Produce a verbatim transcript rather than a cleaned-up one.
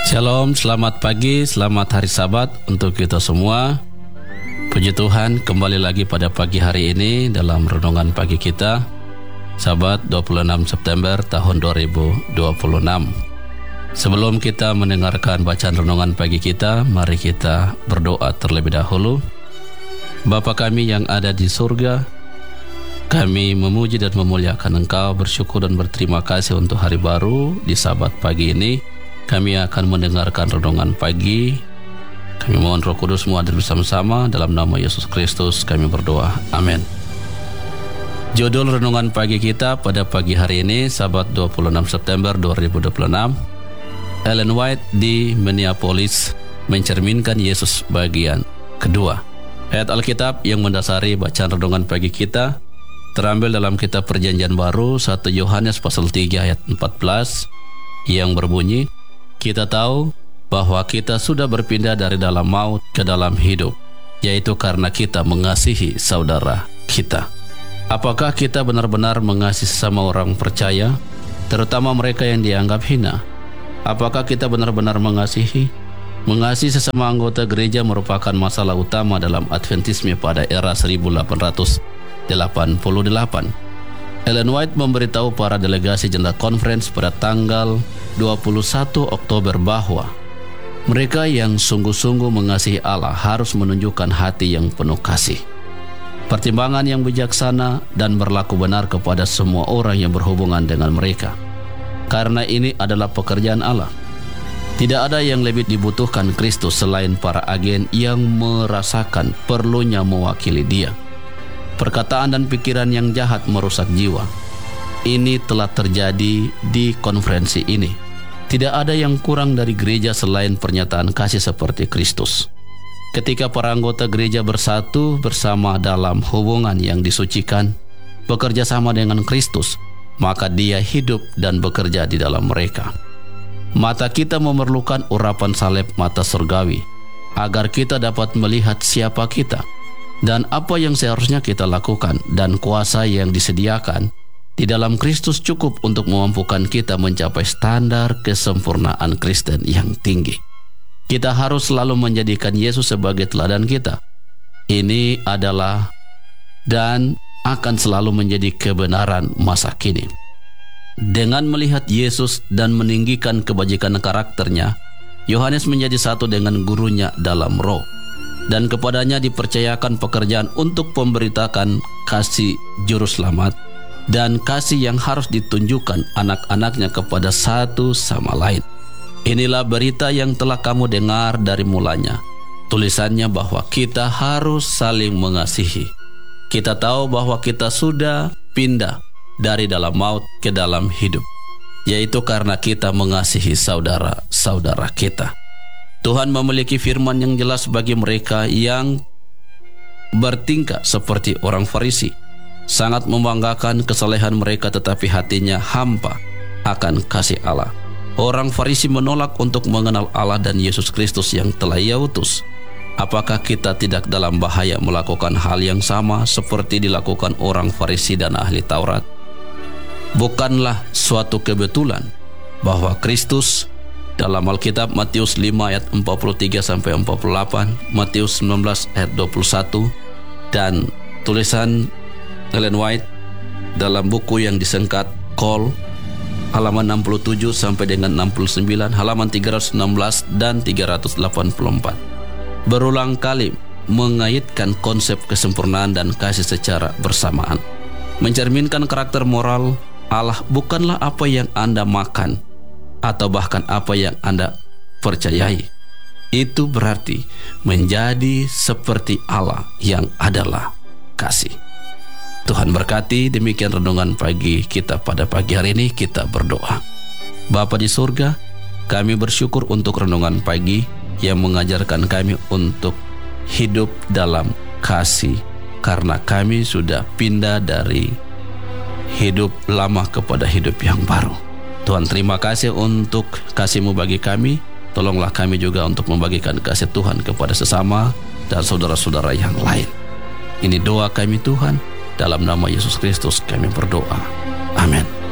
Shalom, selamat pagi, selamat hari Sabat untuk kita semua. Puji Tuhan, kembali lagi pada pagi hari ini dalam renungan pagi kita, Sabat dua puluh enam September tahun dua ribu dua puluh enam. Sebelum kita mendengarkan bacaan renungan pagi kita, mari kita berdoa terlebih dahulu. Bapa kami yang ada di surga, kami memuji dan memuliakan Engkau, bersyukur dan berterima kasih untuk hari baru di Sabat pagi ini. Kami akan mendengarkan renungan pagi. Kami mohon Roh Kudus semua hadir bersama-sama. Dalam nama Yesus Kristus kami berdoa. Amin. Judul renungan pagi kita pada pagi hari ini, Sabat dua puluh enam September dua ribu dua puluh enam. Ellen White di Minneapolis mencerminkan Yesus bagian kedua. Ayat Alkitab yang mendasari bacaan renungan pagi kita terambil dalam kitab Perjanjian Baru satu Yohanes pasal tiga ayat empat belas yang berbunyi, kita tahu bahwa kita sudah berpindah dari dalam maut ke dalam hidup, yaitu karena kita mengasihi saudara kita. Apakah kita benar-benar mengasihi sesama orang percaya, terutama mereka yang dianggap hina? Apakah kita benar-benar mengasihi? Mengasihi sesama anggota gereja merupakan masalah utama dalam Adventisme pada era seribu delapan ratus delapan puluh delapan. Ellen White memberitahu para delegasi General Conference pada tanggal dua puluh satu Oktober bahwa mereka yang sungguh-sungguh mengasihi Allah harus menunjukkan hati yang penuh kasih, pertimbangan yang bijaksana, dan berlaku benar kepada semua orang yang berhubungan dengan mereka. Karena ini adalah pekerjaan Allah. Tidak ada yang lebih dibutuhkan Kristus selain para agen yang merasakan perlunya mewakili Dia. Perkataan dan pikiran yang jahat merusak jiwa. Ini telah terjadi di konferensi ini. Tidak ada yang kurang dari gereja selain pernyataan kasih seperti Kristus. Ketika para anggota gereja bersatu bersama dalam hubungan yang disucikan, bekerja sama dengan Kristus, maka Dia hidup dan bekerja di dalam mereka. Mata kita memerlukan urapan salib mata surgawi, agar kita dapat melihat siapa kita dan apa yang seharusnya kita lakukan, dan kuasa yang disediakan di dalam Kristus cukup untuk memampukan kita mencapai standar kesempurnaan Kristen yang tinggi. Kita harus selalu menjadikan Yesus sebagai teladan kita. Ini adalah dan akan selalu menjadi kebenaran masa kini. Dengan melihat Yesus dan meninggikan kebajikan karakternya, Yohanes menjadi satu dengan gurunya dalam roh, dan kepadanya dipercayakan pekerjaan untuk memberitakan kasih juru selamat dan kasih yang harus ditunjukkan anak-anaknya kepada satu sama lain. Inilah berita yang telah kamu dengar dari mulanya, tulisannya bahwa kita harus saling mengasihi. Kita tahu bahwa kita sudah pindah dari dalam maut ke dalam hidup, yaitu karena kita mengasihi saudara-saudara kita. Tuhan memiliki firman yang jelas bagi mereka yang bertingkah seperti orang Farisi, sangat membanggakan kesalehan mereka tetapi hatinya hampa akan kasih Allah. Orang Farisi menolak untuk mengenal Allah dan Yesus Kristus yang telah Ia utus. Apakah kita tidak dalam bahaya melakukan hal yang sama seperti dilakukan orang Farisi dan ahli Taurat? Bukanlah suatu kebetulan bahwa Kristus dalam Alkitab Matius lima ayat empat puluh tiga sampai empat puluh delapan, Matius sembilan belas ayat dua puluh satu, dan tulisan Ellen White dalam buku yang disingkat Call halaman enam puluh tujuh sampai dengan enam puluh sembilan, halaman tiga ratus enam belas dan tiga ratus delapan puluh empat. Berulang kali mengaitkan konsep kesempurnaan dan kasih secara bersamaan. Mencerminkan karakter moral Allah bukanlah apa yang Anda makan atau bahkan apa yang Anda percayai. Itu berarti menjadi seperti Allah yang adalah kasih. Tuhan berkati. Demikian renungan pagi kita pada pagi hari ini. Kita berdoa. Bapa di surga, kami bersyukur untuk renungan pagi yang mengajarkan kami untuk hidup dalam kasih, karena kami sudah pindah dari hidup lama kepada hidup yang baru. Tuhan, terima kasih untuk kasih-Mu bagi kami. Tolonglah kami juga untuk membagikan kasih Tuhan kepada sesama dan saudara-saudara yang lain. Ini doa kami Tuhan, dalam nama Yesus Kristus kami berdoa. Amin.